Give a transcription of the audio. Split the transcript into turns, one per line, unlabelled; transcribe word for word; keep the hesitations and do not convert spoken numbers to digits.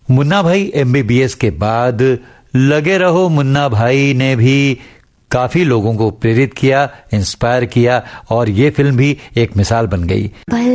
मुन्ना भाई एमबीबीएस के बाद लगे रहो मुन्ना भाई ने भी काफी लोगों को प्रेरित किया, इंस्पायर किया और ये फिल्म भी एक मिसाल बन गई।